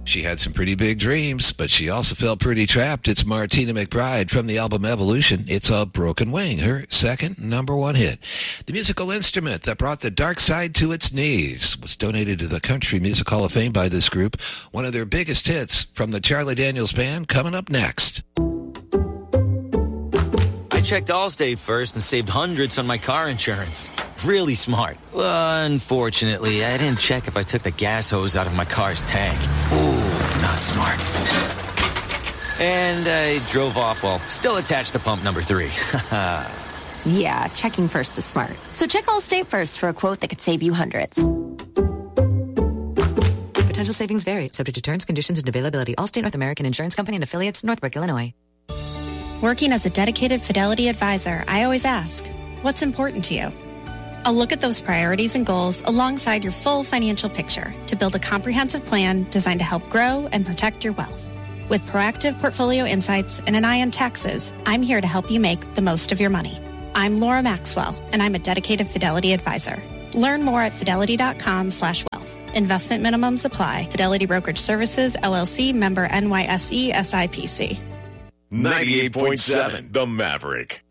She had some pretty big dreams, but she also felt pretty trapped. It's Martina McBride from the album Evolution. It's A Broken Wing, her second number one hit. The musical instrument that brought the dark side to its knees was donated to the Country Music Hall of Fame by this group. One of their biggest hits from the Charlie Daniels Band coming up next. I checked Allstate first and saved hundreds on my car insurance. Really smart. Unfortunately, I didn't check if I took the gas hose out of my car's tank. Ooh, not smart. And I drove off while still attached to pump number 3. Yeah, checking first is smart. So check Allstate first for a quote that could save you hundreds. Potential savings vary, subject to terms, conditions, and availability. Allstate North American Insurance Company and affiliates, Northbrook, Illinois. Working as a dedicated Fidelity advisor, I always ask, what's important to you? I'll look at those priorities and goals alongside your full financial picture to build a comprehensive plan designed to help grow and protect your wealth. With proactive portfolio insights and an eye on taxes, I'm here to help you make the most of your money. I'm Laura Maxwell, and I'm a dedicated Fidelity advisor. Learn more at fidelity.com/wealth. Investment minimums apply. Fidelity Brokerage Services, LLC, member NYSE, SIPC. 98.7 The Maverick.